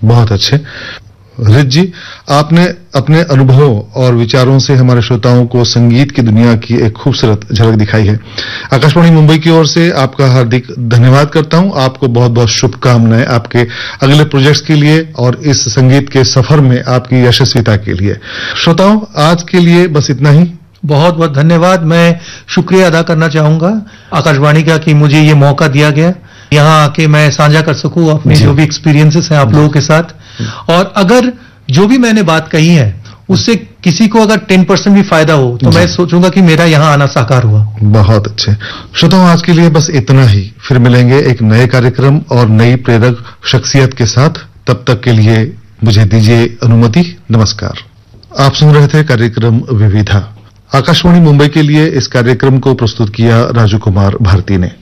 बहुत अच्छे। रित जी, आपने अपने अनुभवों और विचारों से हमारे श्रोताओं को संगीत की दुनिया की एक खूबसूरत झलक दिखाई है। आकाशवाणी मुंबई की ओर से आपका हार्दिक धन्यवाद करता हूं। आपको बहुत बहुत शुभकामनाएं आपके अगले प्रोजेक्ट्स के लिए और इस संगीत के सफर में आपकी यशस्विता के लिए। श्रोताओं, आज के लिए बस इतना ही। बहुत बहुत धन्यवाद। मैं शुक्रिया अदा करना चाहूंगा आकाशवाणी का कि मुझे ये मौका दिया गया, यहाँ आके मैं साझा कर सकूं अपने जो भी एक्सपीरियंसेस हैं आप लोगों के साथ। और अगर जो भी मैंने बात कही है उससे किसी को अगर 10% भी फायदा हो तो मैं सोचूंगा कि मेरा यहाँ आना साकार हुआ। बहुत अच्छे। श्रोताओं, आज के लिए बस इतना ही। फिर मिलेंगे एक नए कार्यक्रम और नई प्रेरक शख्सियत के साथ। तब तक के लिए मुझे दीजिए अनुमति। नमस्कार। आप सुन रहे थे कार्यक्रम विविधा। आकाशवाणी मुंबई के लिए इस कार्यक्रम को प्रस्तुत किया राजू कुमार भारती ने।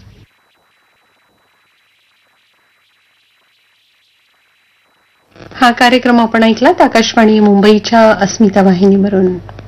हा कार्यक्रम आपण ऐकलात आकाशवाणी मुंबईच्या अस्मिता वाहिनीवरून।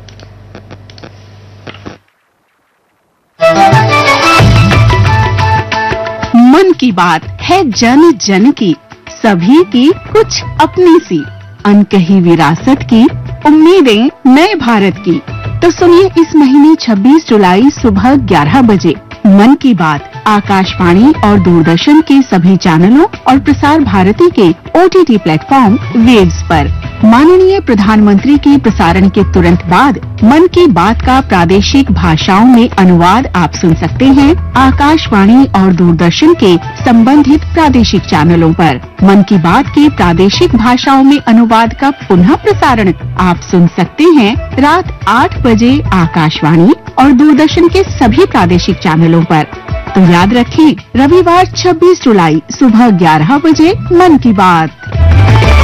मन की बात है जन जन की, सभी की कुछ अपनी सी, अनकही विरासत की, उम्मीदें नए भारत की। तो सुनिए इस महीने 26 जुलाई सुबह 11 बजे मन की बात आकाशवाणी और दूरदर्शन के सभी चैनलों और प्रसार भारती के OTT प्लेटफॉर्म वेव्स पर। माननीय प्रधानमंत्री के प्रसारण के तुरंत बाद मन की बात का प्रादेशिक भाषाओं में अनुवाद आप सुन सकते हैं आकाशवाणी और दूरदर्शन के संबंधित प्रादेशिक चैनलों पर। मन की बात के प्रादेशिक भाषाओं में अनुवाद का पुनः प्रसारण आप सुन सकते हैं रात 8 बजे आकाशवाणी और दूरदर्शन के सभी प्रादेशिक चैनलों पर। तो याद रखें, रविवार 26 जुलाई सुबह 11 बजे मन की बात।